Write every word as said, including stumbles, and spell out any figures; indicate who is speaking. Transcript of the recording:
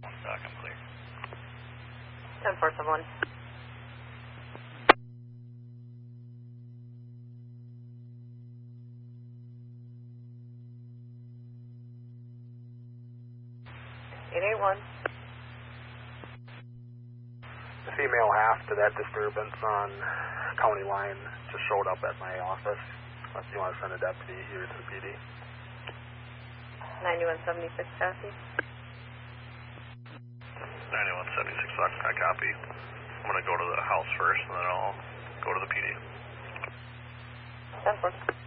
Speaker 1: Stock, I'm clear.
Speaker 2: ten four seven one. eight eight one.
Speaker 3: The female half to that disturbance on county line just showed up at my office. If you want to send a deputy here to the P D.
Speaker 2: ninety-one seventy-six, copy.
Speaker 1: ninety-one seventy-six, I copy. I'm going to go to the house first, and then I'll go to the P D.
Speaker 2: ten four.